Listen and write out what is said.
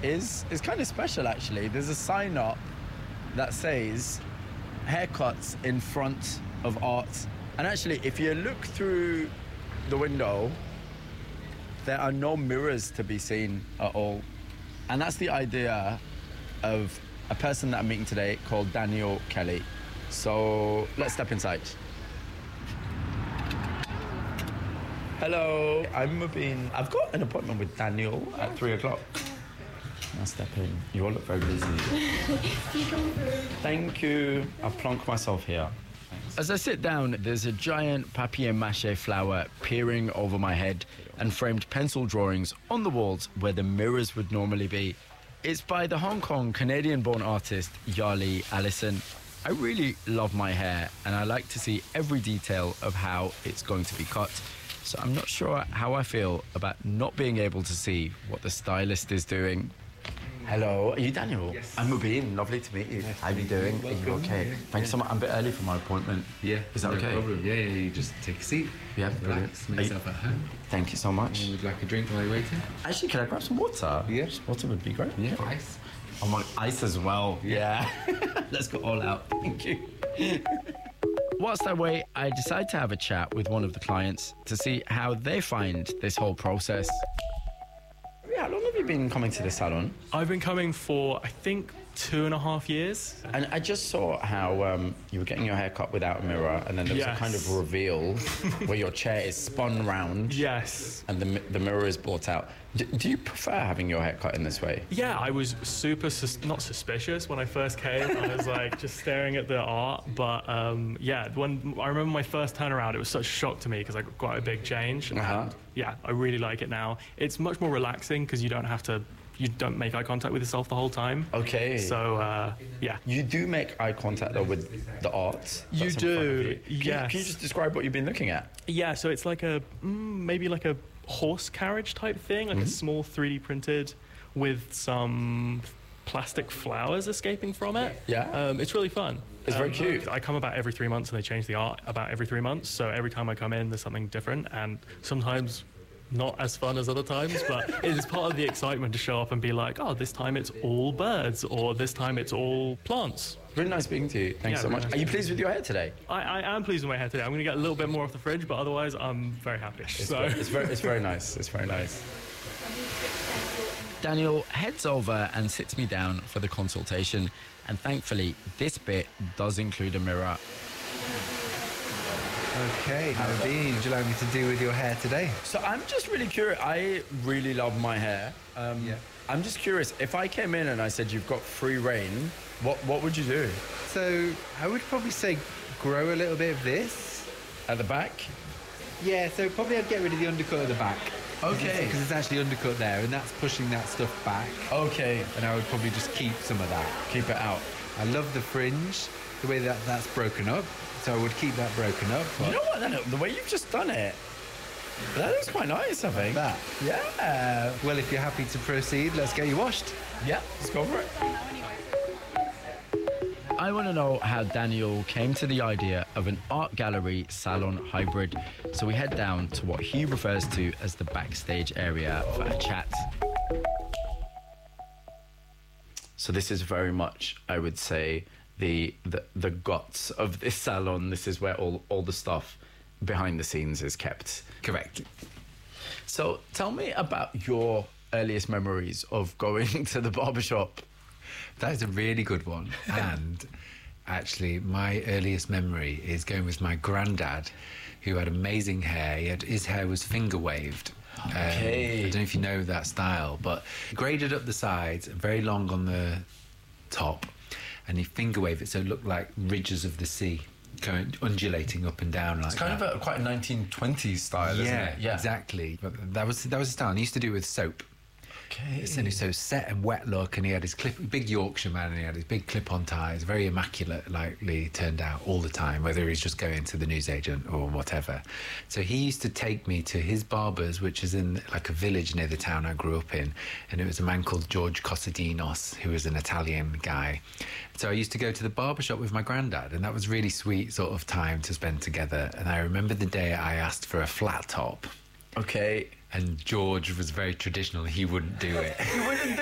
is kind of special, actually. There's a sign up that says haircuts in front of art. And actually, if you look through the window, there are no mirrors to be seen at all. And that's the idea of a person that I'm meeting today called Daniel Kelly. So let's step inside. Hello, I'm Mubin. I've got an appointment with Daniel at 3 o'clock. I'll step in. You all look very busy. Thank you. I'll plonk myself here. As I sit down, there's a giant papier-mâché flower peering over my head and framed pencil drawings on the walls where the mirrors would normally be. It's by the Hong Kong Canadian-born artist Yali Allison. I really love my hair and I like to see every detail of how it's going to be cut. So I'm not sure how I feel about not being able to see what the stylist is doing. Hello, are you Daniel? Yes. I'm Mubin, lovely to meet you. How are you doing? Are you okay? Yeah. Thanks so much. I'm a bit early for my appointment. Yeah. Is that no okay? problem. Yeah, you just take a seat. Yeah, relax, make yourself at home. Thank you so much. Would you like a drink while you're waiting? Actually, can I grab some water? Yeah. Water would be great. Yeah. Ice. I want ice as well. Yeah. Let's go all out. Thank you. Whilst I wait, I decide to have a chat with one of the clients to see how they find this whole process. How long have you been coming to the salon? I've been coming for, I think, 2.5 years. And I just saw how you were getting your hair cut without a mirror, and then there was a kind of reveal where your chair is spun round. Yes. And the mirror is brought out. Do you prefer having your hair cut in this way? Yeah, I was super, not suspicious when I first came. I was like just staring at the art. But yeah, when I remember my first turnaround, it was such a shock to me because I got quite a big change. And yeah, I really like it now. It's much more relaxing because you don't make eye contact with yourself the whole time. Okay. So, yeah. You do make eye contact, though, with the art. You do, yes. Can you just describe what you've been looking at? Yeah, so it's like maybe like a horse carriage type thing, like a small 3D printed with some plastic flowers escaping from it. Yeah. It's really fun. It's very cute. I come about every 3 months and they change the art about every 3 months. So every time I come in, there's something different and sometimes not as fun as other times, but it is part of the excitement to show up and be like, oh, this time it's all birds or this time it's all plants. Really nice speaking to you. Thanks so much. Nice. Are you pleased with your hair today? I am pleased with my hair today. I'm going to get a little bit more off the fridge, but otherwise I'm very happy. It's very nice. It's very nice. Daniel heads over and sits me down for the consultation, and thankfully this bit does include a mirror. Okay, Naveen, would you like me to do with your hair today? So I'm just really curious. I really love my hair. I'm just curious, if I came in and I said you've got free reign, what would you do? So I would probably say grow a little bit of this. At the back? Yeah, so probably I'd get rid of the undercut at the back. Okay. Because it's actually undercut there, and that's pushing that stuff back. Okay. And I would probably just keep some of that. Keep it out. I love the fringe, the way that's broken up. So I would keep that broken up. You know what, then, the way you've just done it, that looks quite nice, I think. That. Yeah. Well, if you're happy to proceed, let's get you washed. Yeah, let's go for it. I want to know how Daniel came to the idea of an art gallery salon hybrid. So we head down to what he refers to as the backstage area for a chat. So this is very much, I would say, the guts of this salon. This is where all the stuff behind the scenes is kept. Correct. So tell me about your earliest memories of going to the barbershop. That is a really good one. And actually, my earliest memory is going with my granddad, who had amazing hair. His hair was finger waved. Okay. I don't know if you know that style, but graded up the sides, very long on the top, and he finger waved it so it looked like ridges of the sea, going undulating up and down like that. It's kind of quite a 1920s style, isn't it? Yeah, exactly. But that was the style. And he used to do it with soap. Okay. So set and wet look, and he had his big Yorkshire man, and he had his big clip-on ties, very immaculate, likely turned out all the time, whether he's just going to the newsagent or whatever. So he used to take me to his barber's, which is in like a village near the town I grew up in, and it was a man called George Cosadinos, who was an Italian guy. So I used to go to the barbershop with my granddad, and that was really sweet sort of time to spend together. And I remember the day I asked for a flat top. Okay. And George was very traditional. He wouldn't do it. You wouldn't